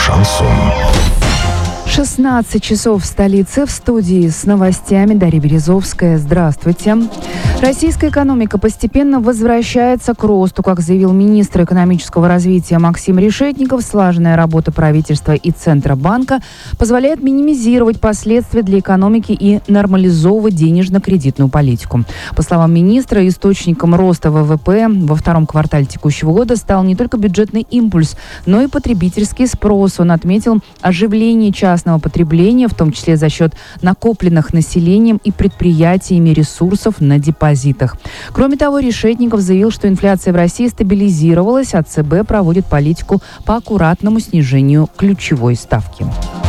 Шансон. 16 часов в столице. В студии с новостями Дарья Березовская. Здравствуйте. Российская экономика постепенно возвращается к росту, как заявил министр экономического развития Максим Решетников. Слаженная работа правительства и Центробанка позволяет минимизировать последствия для экономики и нормализовывать денежно-кредитную политику. По словам министра, источником роста ВВП во втором квартале текущего года стал не только бюджетный импульс, но и потребительский спрос. Он отметил оживление частного потребления, в том числе за счет накопленных населением и предприятиями ресурсов на депозитах. Кроме того, Решетников заявил, что инфляция в России стабилизировалась, а ЦБ проводит политику по аккуратному снижению ключевой ставки.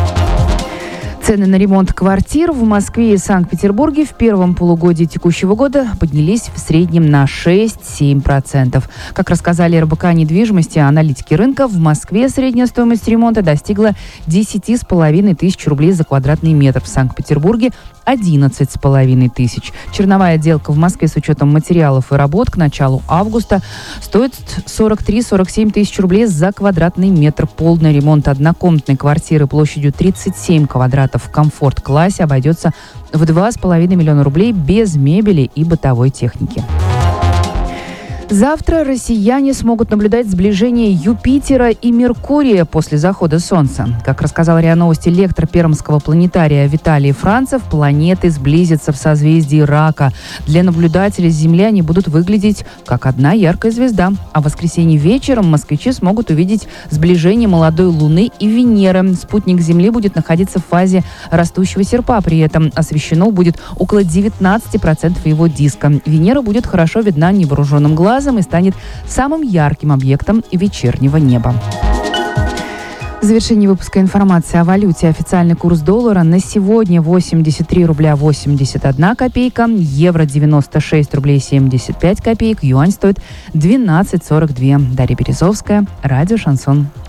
Цены на ремонт квартир в Москве и Санкт-Петербурге в первом полугодии текущего года поднялись в среднем на 6-7%. Как рассказали РБК недвижимости аналитики рынка, в Москве средняя стоимость ремонта достигла 10,5 тысяч рублей за квадратный метр. В Санкт-Петербурге 11,5 тысяч. Черновая отделка в Москве с учетом материалов и работ к началу августа стоит 43-47 тысяч рублей за квадратный метр. Полный ремонт однокомнатной квартиры площадью 37 квадратов в комфорт-классе обойдется в 2,5 миллиона рублей без мебели и бытовой техники. Завтра россияне смогут наблюдать сближение Юпитера и Меркурия после захода Солнца. Как рассказал РИА Новости лектор Пермского планетария Виталий Францев, планеты сблизятся в созвездии Рака. Для наблюдателей с Земли они будут выглядеть как одна яркая звезда. А в воскресенье вечером москвичи смогут увидеть сближение молодой Луны и Венеры. Спутник Земли будет находиться в фазе растущего серпа. При этом освещено будет около 19% его диска. Венера будет хорошо видна невооруженным глазом и станет самым ярким объектом вечернего неба. В завершении выпуска информации о валюте. Официальный курс доллара на сегодня 83 рубля 81 копейка, евро 96 рублей 75 копеек, юань стоит 12,42. Дарья Березовская, радио «Шансон».